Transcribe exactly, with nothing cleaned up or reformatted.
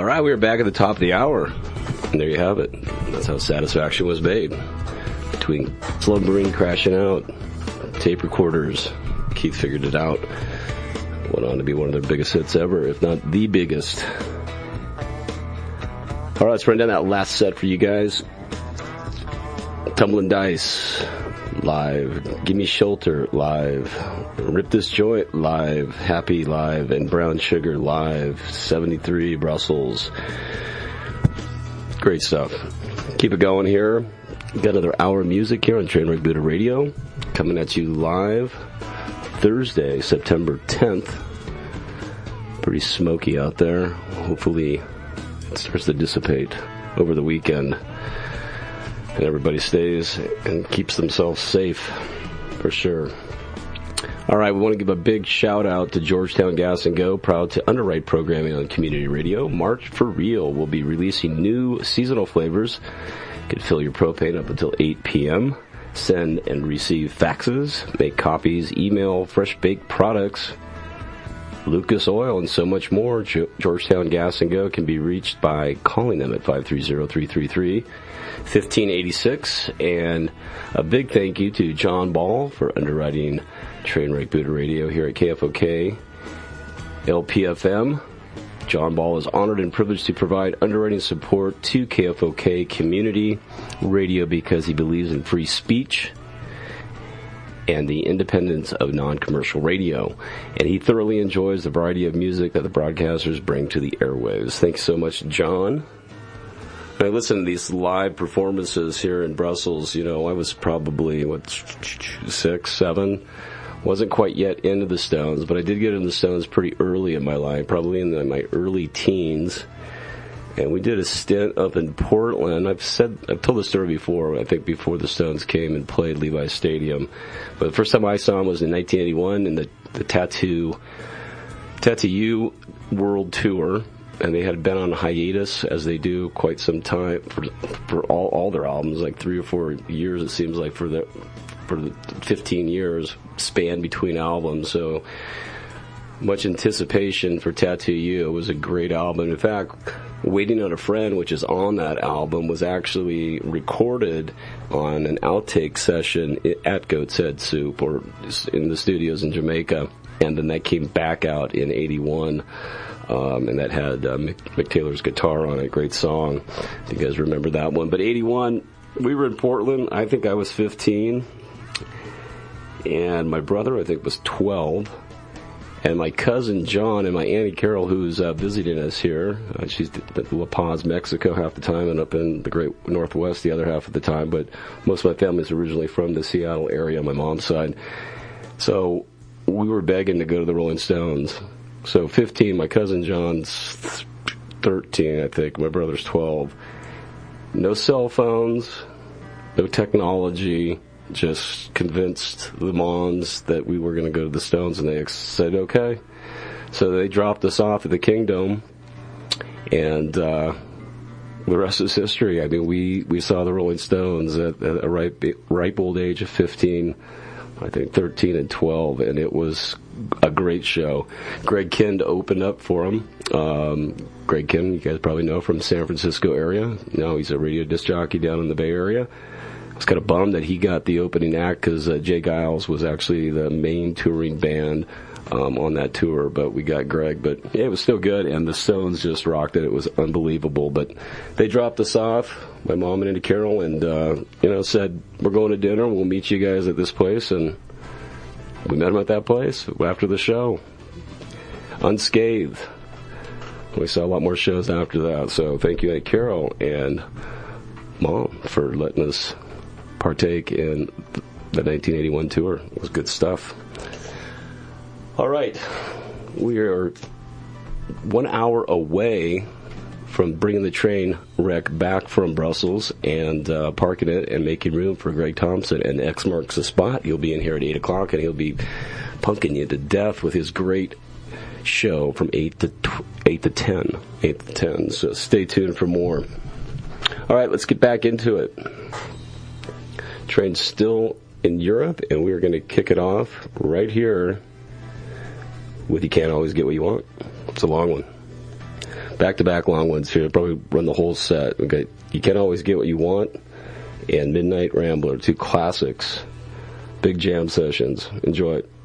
All right, we are back at the top of the hour. And there you have it. That's how Satisfaction was made. Between slumbering, crashing out, tape recorders, Keith figured it out. Went on to be one of their biggest hits ever, if not the biggest. All right, let's run down that last set for you guys. Tumbling Dice, live. Gimme Shelter, live. Rip This Joint, live. Happy, live. And Brown Sugar, live. seventy-three, Brussels. Great stuff. Keep it going here. Got another hour of music here on Trainwreck Buddha Radio. Coming at you live Thursday, September tenth. Pretty smoky out there. Hopefully it starts to dissipate over the weekend. And everybody stays and keeps themselves safe, for sure. All right, we want to give a big shout out to Georgetown Gas and Go, proud to underwrite programming on community radio. March for Real will be releasing new seasonal flavors. You can fill your propane up until eight p.m. Send and receive faxes, make copies, email fresh baked products, Lucas Oil, and so much more. Georgetown Gas and Go can be reached by calling them at five three zero, three three three, one five eight six. And a big thank you to John Ball for underwriting Trainwreck Buddha Radio here at K F O K L P F M. John Ball is honored and privileged to provide underwriting support to K F O K Community Radio because he believes in free speech and the independence of non-commercial radio. And he thoroughly enjoys the variety of music that the broadcasters bring to the airwaves. Thanks so much, John. I listen to these live performances here in Brussels. You know, I was probably, what, six, seven? Wasn't quite yet into the Stones, but I did get into the Stones pretty early in my life, probably in the, my early teens. And we did a stint up in Portland. I've said, I've told the story before, I think before the Stones came and played Levi Stadium. But the first time I saw them was in nineteen eighty-one in the, the Tattoo, Tattoo World Tour. And they had been on hiatus, as they do, quite some time for for all, all their albums, like three or four years, it seems like, for the for the fifteen years span between albums. So much anticipation for Tattoo You. It was a great album. In fact, Waiting on a Friend, which is on that album, was actually recorded on an outtake session at Goat's Head Soup, or in the studios in Jamaica. And then that came back out in eighty-one. Um, and that had uh, Mick, Mick Taylor's guitar on it. Great song. If you guys remember that one. But eighty-one, we were in Portland. I think I was fifteen. And my brother, I think, was twelve. And my cousin John and my Auntie Carol, who's uh, visiting us here, uh, she's at La Paz, Mexico half the time, and up in the great Northwest the other half of the time. But most of my family's originally from the Seattle area on my mom's side. So we were begging to go to the Rolling Stones. So fifteen, my cousin John's thirteen, I think. My brother's twelve. No cell phones, no technology, just convinced the moms that we were going to go to the Stones, and they said, okay. So they dropped us off at the Kingdom, and uh, the rest is history. I mean, we, we saw the Rolling Stones at, at a ripe, ripe old age of fifteen, I think thirteen and twelve, and it was a great show. Greg Kind opened up for him. Um, Greg Kind, you guys probably know, from San Francisco area. Now he's a radio disc jockey down in the Bay Area. I was kind of bummed that he got the opening act because uh, Jay Giles was actually the main touring band um, on that tour, but we got Greg. But yeah, it was still good, and the Stones just rocked it. It was unbelievable. But they dropped us off, my mom and Auntie Carol, and uh, you know, said, we're going to dinner. We'll meet you guys at this place, and we met them at that place after the show, unscathed. We saw a lot more shows after that. So thank you, Auntie Carol and Mom, for letting us partake in the nineteen eighty-one tour. It was good stuff. All right. We are one hour away from bringing the train wreck back from Brussels and uh, parking it and making room for Greg Thompson. And X marks the spot. He'll be in here at eight o'clock, and he'll be punking you to death with his great show from eight to eight to ten. eight to ten. So stay tuned for more. All right, let's get back into it. Train's still in Europe, and we're going to kick it off right here with You Can't Always Get What You Want. It's a long one. back-to-back long ones here. Probably run the whole set. Okay, You Can't Always Get What You Want and Midnight Rambler, two classics. Big jam sessions. Enjoy it.